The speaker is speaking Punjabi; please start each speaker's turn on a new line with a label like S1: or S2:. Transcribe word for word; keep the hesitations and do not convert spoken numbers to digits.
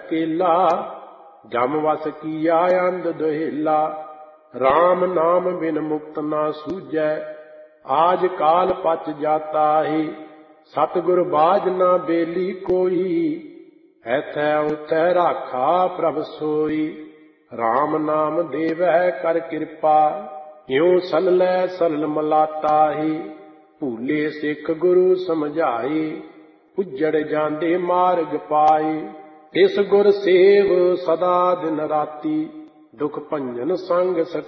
S1: ਅਕੇਲਾ। ਜਮ ਵਸ ਕੀਆ ਅੰਧ ਦੁਹੇਲਾ। ਰਾਮ ਨਾਮ ਬਿਨ ਮੁਕਤ ਨਾ ਸੂਝੈ। ਆਜ ਕਾਲ ਪਚ ਜਾਤਾ ਹੈ। ਸਤਿਗੁਰ ਬਾਝ ਨਾ ਬੇਲੀ ਕੋਈ। ਐਥੈ ਉਥੈ ਰਾਖਾ ਪ੍ਰਭ ਸੋਈ। ਰਾਮ ਨਾਮ ਦੇਵੈ ਕਰ ਕਿਰਪਾ। ਇਉ ਸਲਲੈ ਸਰਲ ਮਲਾਤਾ ਹੈ। ਭੂਲੇ ਸਿੱਖ ਗੁਰੂ ਸਮਝਾਏ। ਉੱਜੜ ਜਾਂਦੇ ਮਾਰਗ ਪਾਏ। ਇਸ ਗੁਰ ਸੇਵ ਸਦਾ ਦਿਨ ਰਾਤੀ। ਦੁਖ ਭੰਜਨ ਸੰਗ